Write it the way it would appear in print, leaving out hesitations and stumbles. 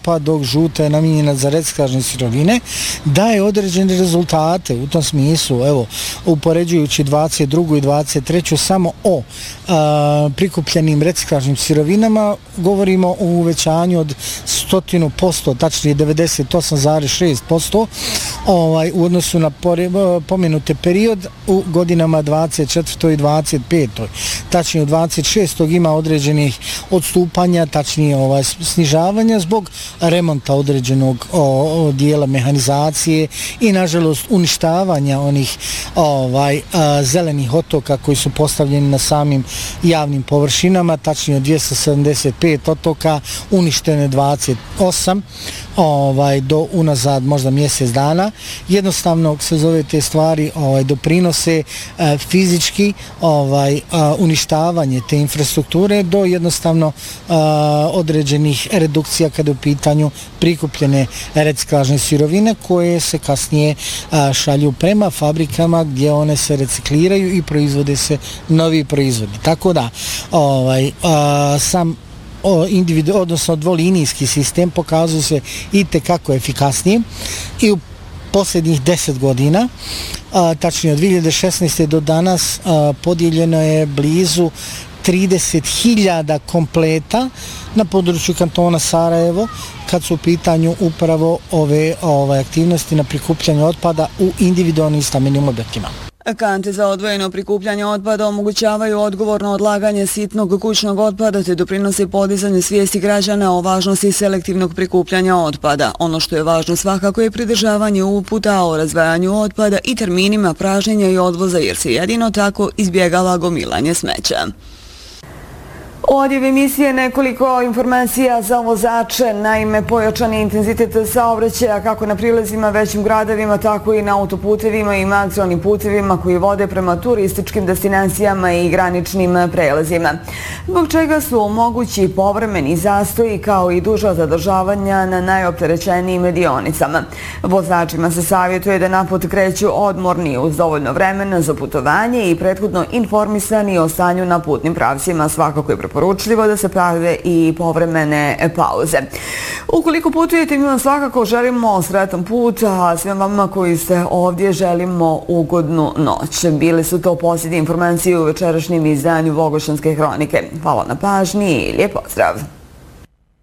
otpad, dok žuta je namijenjena za reciklažne sirovine, daje određene rezultate u tom smislu. Evo, upoređujući 22. i 23. samo o prikupljenim reciklažnim sirovinama govorimo o uvećanju od 100%, tačnije 98,6% u odnosu na pomenuti period u godinama 24. i 25. Tačnije u 26. ima određenih odstupanja, tačnije snižavanja zbog remonta određenog dijela mehanizacije i nažalost uništavanja onih zelenih otoka koji su postavljeni na samim javnim površinama, tačnije od 275 otoka uništeno je 28 do unazad možda mjesec dana. Jednostavno se zove te stvari doprinose fizički uništavanje te infrastrukture do jednostavno određenih redukcija kada je u pitanju prikupljene reciklažne sirovine koje se kasnije šalju prema fabrikama gdje one se recikliraju i proizvode se novi proizvodi. Tako da sam odnosno dvolinijski sistem pokazuje se itekako efikasnijim i u posljednjih 10 godina, tačnije od 2016. do danas, podijeljeno je blizu 30.000 kompleta na području kantona Sarajevo kad su u pitanju upravo ove aktivnosti na prikupljanju otpada u individualnim stambenim objektima. Kante za odvojeno prikupljanje otpada omogućavaju odgovorno odlaganje sitnog kućnog otpada te doprinose podizanju svijesti građana o važnosti selektivnog prikupljanja otpada. Ono što je važno svakako je pridržavanje uputa o razdvajanju otpada i terminima pražnjenja i odvoza jer se jedino tako izbjegava gomilanje smeća. Odjev emisije nekoliko informacija za vozače, naime pojačani intenzitet saobraćaja kako na prilazima većim gradovima, tako i na autoputevima i magistralnim putevima koji vode prema turističkim destinacijama i graničnim prelazima. Zbog čega su mogući povremeni zastoji kao i duža zadržavanja na najopterećenijim dionicama. Vozačima se savjetuje da na put kreću odmorni uz dovoljno vremena za putovanje i prethodno informisani o stanju na putnim pravcima. Svakako je preporučljivo da se prave i povremene pauze. Ukoliko putujete, mi vam svakako želimo sretan put, a svima vama koji ste ovdje želimo ugodnu noć. Bile su to posljednje informacije u večerašnjem izdanju Vogošćanske hronike. Hvala na pažnji i lijep pozdrav!